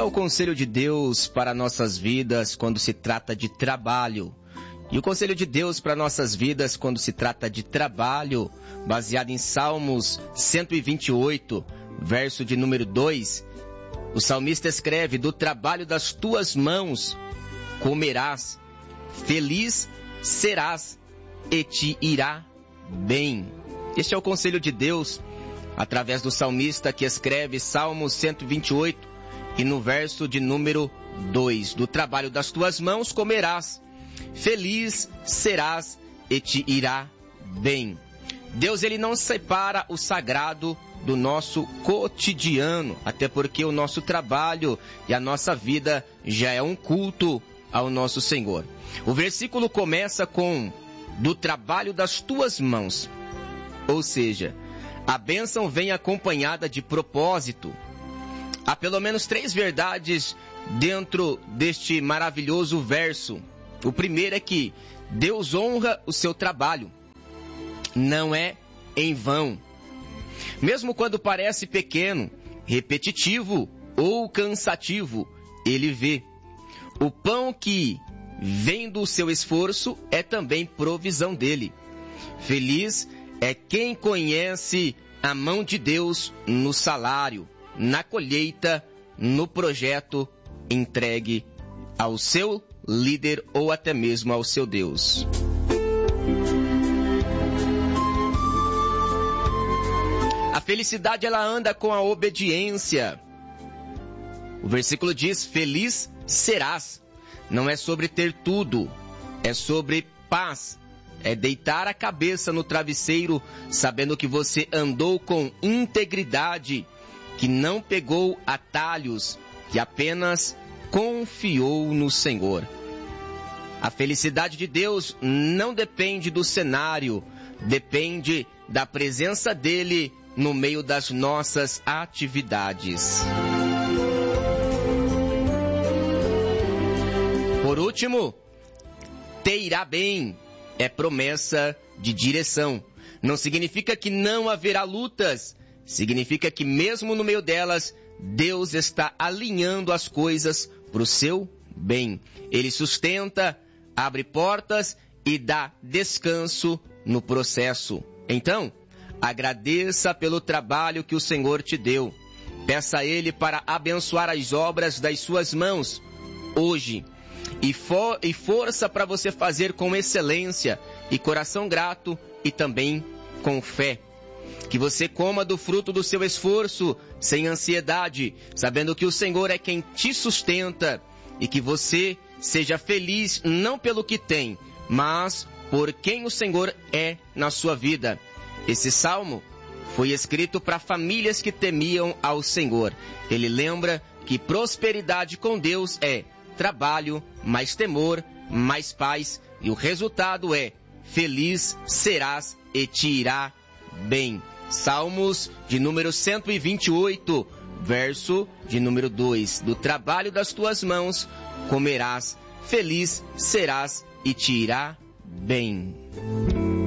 o conselho de Deus para nossas vidas quando se trata de trabalho? E o conselho de Deus para nossas vidas quando se trata de trabalho, baseado em Salmos 128, verso de número 2, o salmista escreve: do trabalho das tuas mãos comerás, feliz serás e te irá bem. Este é o conselho de Deus através do salmista que escreve Salmos 128 e no verso de número 2, do trabalho das tuas mãos comerás, feliz serás e te irá bem. Deus, ele não separa o sagrado do nosso cotidiano, até porque o nosso trabalho e a nossa vida já é um culto ao nosso Senhor. O versículo começa com do trabalho das tuas mãos, ou seja, a bênção vem acompanhada de propósito. Há pelo menos 3 verdades dentro deste maravilhoso verso. O primeiro é que Deus honra o seu trabalho, não é em vão. Mesmo quando parece pequeno, repetitivo ou cansativo, ele vê. O pão que vem do seu esforço é também provisão dele. Feliz é quem conhece a mão de Deus no salário, na colheita, no projeto entregue ao seu líder ou até mesmo ao seu Deus. A felicidade, ela anda com a obediência. O versículo diz: feliz serás. Não é sobre ter tudo, é sobre paz. É deitar a cabeça no travesseiro, sabendo que você andou com integridade, que não pegou atalhos, que apenas confiou no Senhor. A felicidade de Deus não depende do cenário, depende da presença dele no meio das nossas atividades. Por último, te irá bem é promessa de direção. Não significa que não haverá lutas, significa que mesmo no meio delas, Deus está alinhando as coisas para o seu bem. Ele sustenta, abre portas e dá descanso no processo. Então, agradeça pelo trabalho que o Senhor te deu. Peça a Ele para abençoar as obras das suas mãos hoje. E força para você fazer com excelência e coração grato e também com fé. Que você coma do fruto do seu esforço sem ansiedade, sabendo que o Senhor é quem te sustenta, e que você seja feliz não pelo que tem, mas por quem o Senhor é na sua vida. Esse salmo foi escrito para famílias que temiam ao Senhor. Ele lembra que prosperidade com Deus é trabalho, mais temor, mais paz, e o resultado é feliz serás e te irá bem. Salmos de número 128, verso de número 2. Do trabalho das tuas mãos comerás, feliz serás e te irá bem.